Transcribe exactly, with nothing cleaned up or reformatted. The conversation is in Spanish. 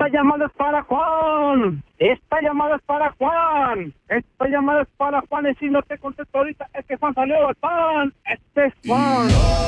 Esta llamada es para Juan. Esta llamada es para Juan. Esta llamada es para Juan. Y si no te contesto ahorita, es que Juan salió al pan. Este es Juan.